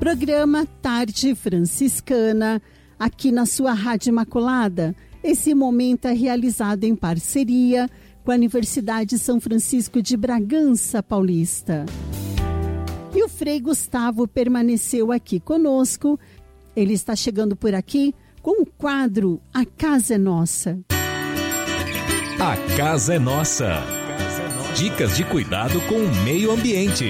Programa Tarde Franciscana, aqui na sua Rádio Imaculada. Esse momento é realizado em parceria com a Universidade São Francisco de Bragança Paulista. E o Frei Gustavo permaneceu aqui conosco. Ele está chegando por aqui com o quadro A Casa é Nossa. A Casa é Nossa. Dicas de cuidado com o meio ambiente.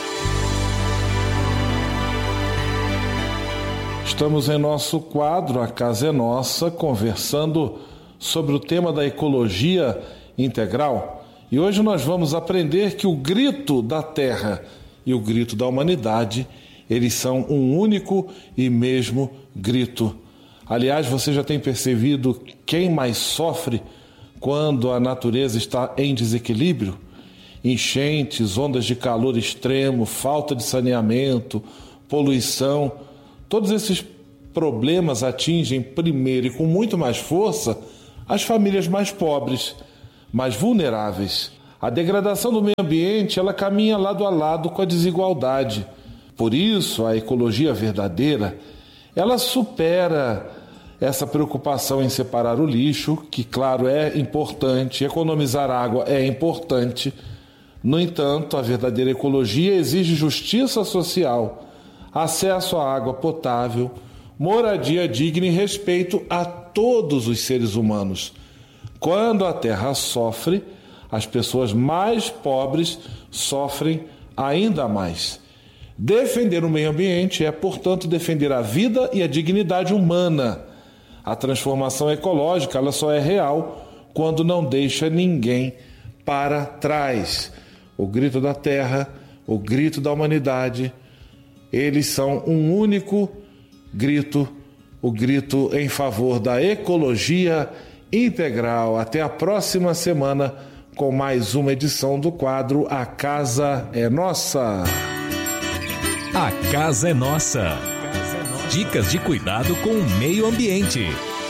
Estamos em nosso quadro A Casa é Nossa, conversando sobre o tema da ecologia integral. E hoje nós vamos aprender que o grito da terra e o grito da humanidade, eles são um único e mesmo grito. Aliás, você já tem percebido quem mais sofre quando a natureza está em desequilíbrio? Enchentes, ondas de calor extremo, falta de saneamento, poluição. Todos esses problemas atingem primeiro e com muito mais força as famílias mais pobres, mais vulneráveis. A degradação do meio ambiente, ela caminha lado a lado com a desigualdade. Por isso, a ecologia verdadeira, ela supera essa preocupação em separar o lixo, que, claro, é importante, economizar água é importante. No entanto, a verdadeira ecologia exige justiça social, acesso à água potável, moradia digna e respeito a todos os seres humanos. Quando a terra sofre, as pessoas mais pobres sofrem ainda mais. Defender o meio ambiente é, portanto, defender a vida e a dignidade humana. A transformação ecológica, ela só é real quando não deixa ninguém para trás. O grito da terra, o grito da humanidade, eles são um único grito, o grito em favor da ecologia integral. Até a próxima semana com mais uma edição do quadro A Casa é Nossa. A Casa é Nossa. Dicas de cuidado com o meio ambiente.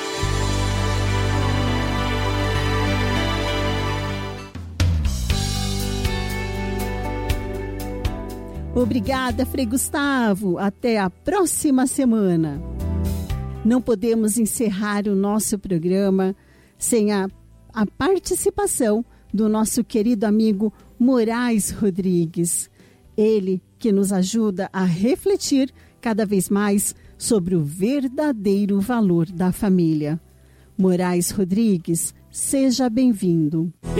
Obrigada, Frei Gustavo. Até a próxima semana. Não podemos encerrar o nosso programa sem a participação do nosso querido amigo Moraes Rodrigues. Ele que nos ajuda a refletir cada vez mais sobre o verdadeiro valor da família. Moraes Rodrigues, seja bem-vindo.